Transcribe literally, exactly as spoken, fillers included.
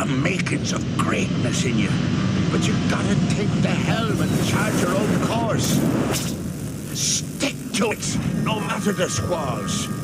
the makings of greatness in you. But you gotta take the helm and chart your own course. Stick to it, no matter the squalls.